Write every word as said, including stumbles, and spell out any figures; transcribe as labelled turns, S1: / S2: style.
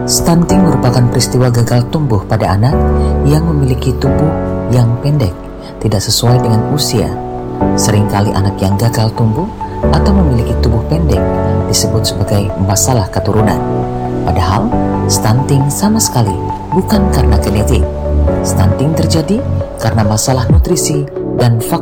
S1: Stunting merupakan peristiwa gagal tumbuh pada anak yang memiliki tubuh yang pendek, tidak sesuai dengan usia. Seringkali anak yang gagal tumbuh atau memiliki tubuh pendek disebut sebagai masalah keturunan. Padahal, stunting sama sekali bukan karena genetik. Stunting terjadi karena masalah nutrisi dan faktor